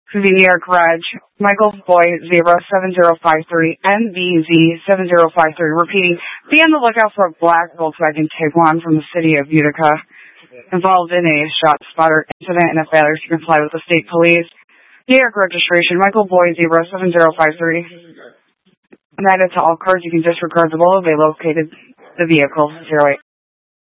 For the New York Reg, Michael Boy 07053 MBZ7053. Repeating, be on the lookout for a black Volkswagen Tiguan from the city of Utica. Involved in a shot spotter incident and a failure to comply with the state police. New York registration, Michael Boy 07053. United to all cars, you can disregard the below. They located the vehicle 08.